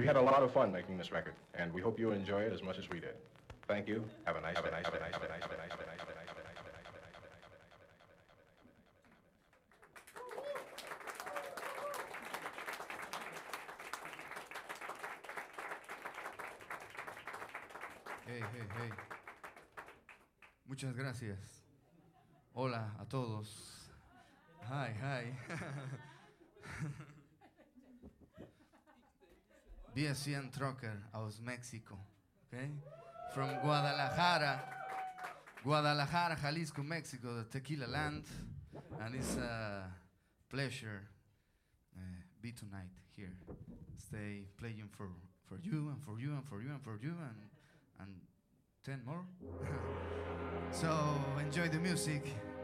We had a lot of fun making this record, and we hope you enjoy it as much as we did. Thank you. Have a nice day. Hey, hey, hey. Muchas gracias. Hola a todos. Hi, hi. BSN Trucker aus Mexico. Okay? From Guadalajara, Jalisco, Mexico, the tequila land. And it's a pleasure be tonight here. Stay playing for you and for you and for you and for you and 10 more. So enjoy the music.